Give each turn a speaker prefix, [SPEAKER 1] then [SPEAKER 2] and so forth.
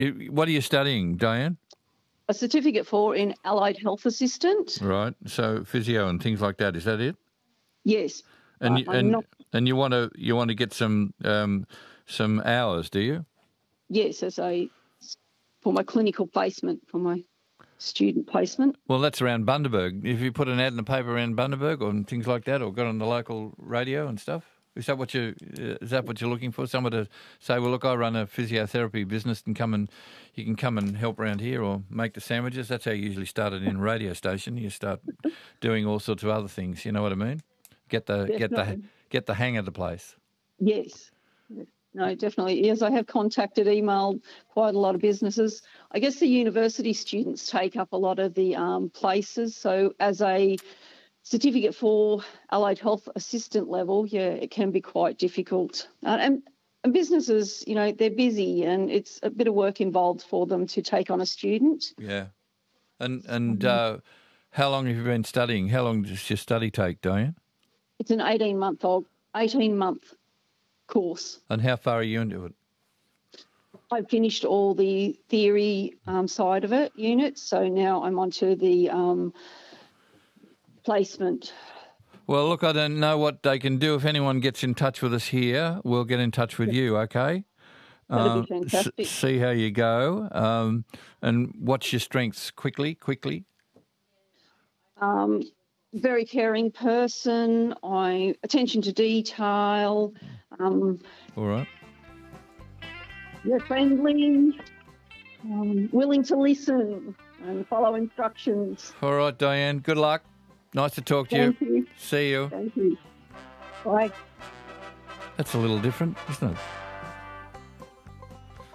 [SPEAKER 1] What are you studying, Diane?
[SPEAKER 2] A certificate in allied health assistant.
[SPEAKER 1] Right. So physio and things like that. Is that it?
[SPEAKER 2] Yes.
[SPEAKER 1] And you want to get some hours, do you?
[SPEAKER 2] Yes, for my clinical placement, for my student placement.
[SPEAKER 1] Well, that's around Bundaberg. If you put an ad in the paper around Bundaberg or things like that, or got on the local radio and stuff, is that what you're looking for? Someone to say, well, look, I run a physiotherapy business, and you can come and help around here or make the sandwiches. That's how you usually start it in a radio station. You start doing all sorts of other things. You know what I mean? Get the hang of the place.
[SPEAKER 2] Yes. No, definitely. Yes, I have emailed quite a lot of businesses. I guess the university students take up a lot of the places. So as a certificate for allied health assistant level, it can be quite difficult. And businesses, they're busy and it's a bit of work involved for them to take on a student.
[SPEAKER 1] Yeah. And how long have you been studying? How long does your study take, Diane?
[SPEAKER 2] It's an 18-month course.
[SPEAKER 1] And how far are you into it?
[SPEAKER 2] I've finished all the theory side of it, units, so now I'm onto the placement.
[SPEAKER 1] Well, look, I don't know what they can do. If anyone gets in touch with us here, we'll get in touch with you, okay?
[SPEAKER 2] That'd be fantastic.
[SPEAKER 1] See how you go. And what's your strengths quickly?
[SPEAKER 2] Very caring person, attention to detail.
[SPEAKER 1] All right.
[SPEAKER 2] You're friendly, willing to listen and follow instructions.
[SPEAKER 1] All right, Diane, good luck. Nice to talk to
[SPEAKER 2] Thank you.
[SPEAKER 1] See you.
[SPEAKER 2] Thank you. Bye.
[SPEAKER 1] That's a little different, isn't it?